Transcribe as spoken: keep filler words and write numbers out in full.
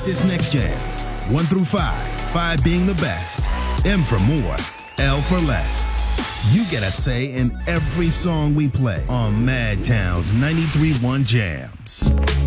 this next jam. One through five, five being the best. M for more, L for less. You get a say in every song we play on Madtown's ninety-three point one Jams.